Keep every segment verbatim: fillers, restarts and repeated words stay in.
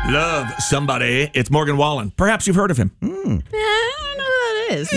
Love Somebody. It's Morgan Wallen. Perhaps you've heard of him. Mm. Yeah, I don't know who that is.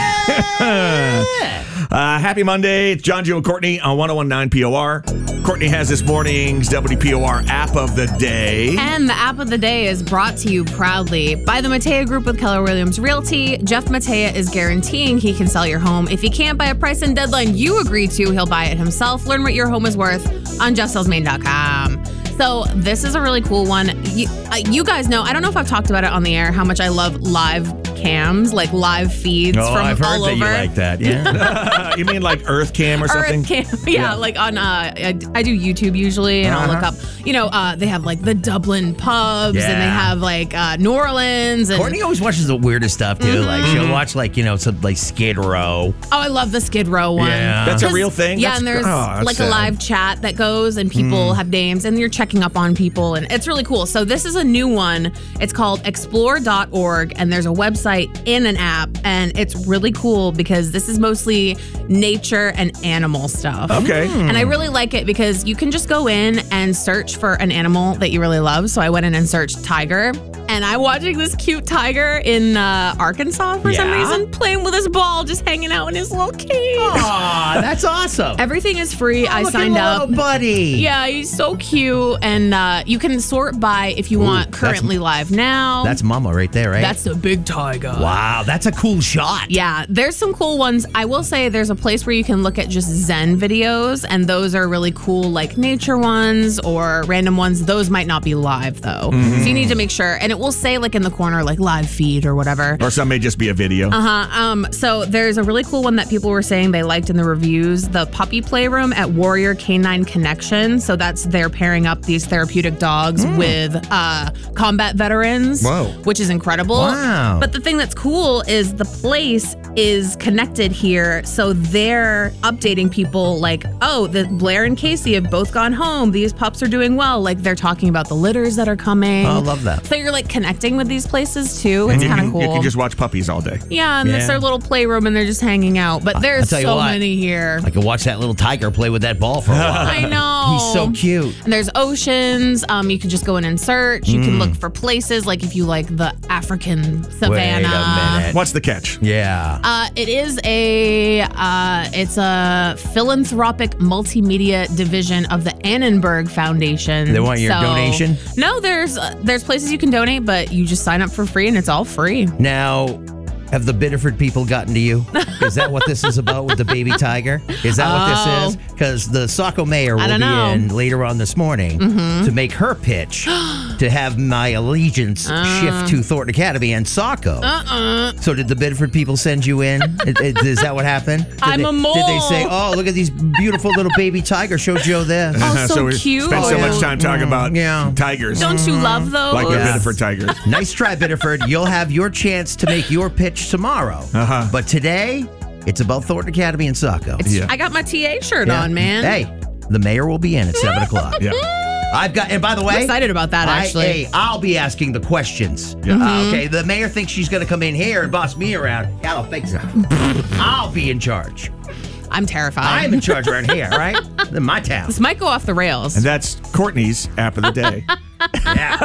Yeah. uh, happy Monday. It's John, Joe, and Courtney on one oh one point nine P O R. Courtney has this morning's W P O R app of the day. And the app of the day is brought to you proudly by the Matea Group with Keller Williams Realty. Jeff Matea is guaranteeing he can sell your home. If he can't by a price and deadline you agree to, he'll buy it himself. Learn what your home is worth on jeff sells maine dot com. So this is a really cool one. You, uh, you guys know, I don't know if I've talked about it on the air, how much I love live cams, like live feeds oh, from I've heard all that over. You like that, yeah. You mean like Earth Cam or something? Earth Cam, yeah, Yeah. like on, uh, I, I do YouTube usually, and I'll look up, you know, uh, they have like the Dublin pubs, Yeah. and they have like uh, New Orleans. And, Courtney always watches the weirdest stuff, too. Mm-hmm. Like, she'll watch, like, you know, some, like, Skid Row. Oh, I love the Skid Row one. Yeah. That's a 'Cause- real thing? Yeah, That's- and there's oh, that's like sad. a live chat that goes, and people have names, and you're checking up on people, and it's really cool. So this is a new one. It's called explore dot org, and there's a website in an app, and it's really cool because this is mostly nature and animal stuff. Okay. And I really like it because you can just go in and search for an animal that you really love. So I went in and searched tiger. And I'm watching this cute tiger in uh, Arkansas for some Yeah? reason, playing with his ball, just hanging out in his little cage. Aw, that's awesome. Everything is free. I Look at signed up. little buddy. Yeah, he's so cute. And uh, you can sort by if you Ooh, want that's- currently live now. That's Mama right there, right? That's the big tiger. Wow, that's a cool shot. Yeah, there's some cool ones. I will say there's a place where you can look at just Zen videos, and those are really cool, like nature ones or random ones. Those might not be live, though. Mm-hmm. So you need to make sure. And it will say, like, in the corner, like, live feed or whatever. Or some may just be a video. Uh-huh. Um, so there's a really cool one that people were saying they liked in the reviews, the puppy playroom at Warrior Canine Connection. So that's they're pairing up these therapeutic dogs with uh, combat veterans, Whoa. which is incredible. Wow. But the thing that's cool is the place is connected here. So they're updating people like, oh, the Blair and Casey have both gone home. These pups are doing well. Like they're talking about the litters that are coming. Oh, I love that. So you're like connecting with these places too. It's you, kind can, of cool. you can just watch puppies all day. Yeah, and Yeah. it's their little playroom, and they're just hanging out. But there's tell you so what. many here. I could watch that little tiger play with that ball for a while. I know. He's so cute. And there's oceans. Um, you can just go in and search. You Mm. can look for places, like if you like the African savannah. Wait a minute. What's the catch? Yeah. Uh, it is a uh, it's a philanthropic multimedia division of the Annenberg Foundation. They want your So- donation? No, there's uh, there's places you can donate, but you just sign up for free, and it's all free. Now, have the Biddeford people gotten to you? Is that what this is about with the baby tiger? Is that Oh. what this is? Because the Saco mayor will don't be know. in later on this morning to make her pitch to have my allegiance shift to Thornton Academy and Saco. Uh-uh. So did the Biddeford people send you in? Is- is is that what happened? Did I'm they, a mole. Did they say, oh, look at these beautiful little baby tigers, show Joe this? Oh, so we cute. spent so much time talking about Yeah. tigers. Don't you love those? Like the Yeah. Biddeford Tigers. Nice try, Biddeford. You'll have your chance to make your pitch tomorrow. Uh-huh. But today, it's about Thornton Academy and Saco. Yeah. I got my T A shirt Yeah. on, man. Hey, the mayor will be in at seven o'clock. Yeah. I've got, and by the way, I'm excited about that, I- actually. hey, I'll be asking the questions. Yeah. Uh, okay, the mayor thinks she's going to come in here and boss me around. I don't think so. I'll be in charge. I'm terrified. I'm in charge around here, right? In my town. This might go off the rails. And that's Courtney's app of the day. Yeah.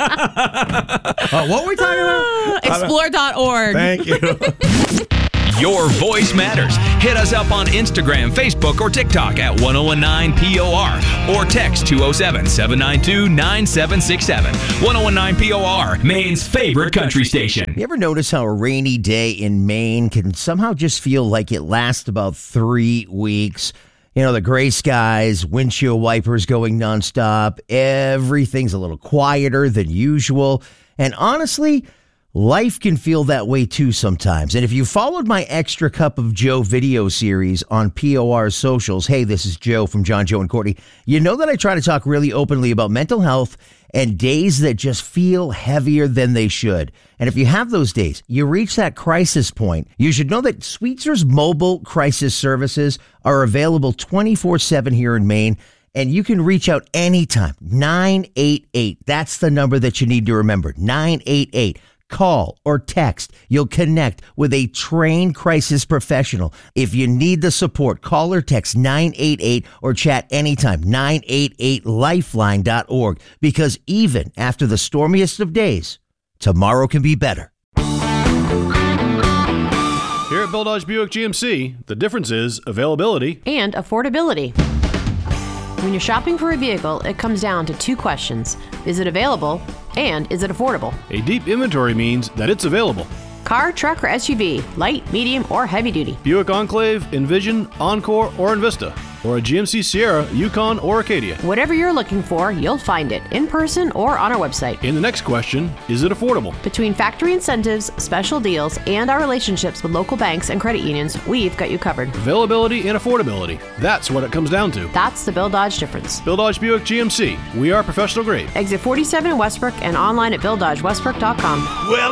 Oh, what were we talking about? explore dot org. Thank you. Your voice matters. Hit us up on Instagram, Facebook, or TikTok at one oh one nine P O R or text two oh seven, seven nine two, nine seven six seven. one oh one nine P O R, Maine's favorite country station. You ever notice how a rainy day in Maine can somehow just feel like it lasts about three weeks? You know, the gray skies, windshield wipers going nonstop, everything's a little quieter than usual. And honestly, life can feel that way too sometimes. And if you followed my Extra Cup of Joe video series on P O R's socials, hey, this is Joe from John, Joe, and Courtney, you know that I try to talk really openly about mental health and days that just feel heavier than they should. And if you have those days, you reach that crisis point, you should know that Sweetzer's mobile crisis services are available twenty-four seven here in Maine. And you can reach out anytime. nine eight eight. That's the number that you need to remember. nine eight eight. Call or text. You'll connect with a trained crisis professional. If you need the support, call or text nine eight eight or chat anytime, nine eight eight lifeline dot org. Because even after the stormiest of days, tomorrow can be better. Here at Bill Dodge Buick G M C, the difference is availability and affordability. When you're shopping for a vehicle, it comes down to two questions. Is it available? And is it affordable? A deep inventory means that it's available. Car, truck, or S U V, light, medium, or heavy duty. Buick Enclave, Envision, Encore, or Envista. Or a G M C Sierra, Yukon, or Acadia. Whatever you're looking for, you'll find it in person or on our website. And the next question, is it affordable? Between factory incentives, special deals, and our relationships with local banks and credit unions, we've got you covered. Availability and affordability. That's what it comes down to. That's the Bill Dodge difference. Bill Dodge Buick G M C. We are professional grade. Exit forty-seven in Westbrook and online at bill dodge westbrook dot com. Well,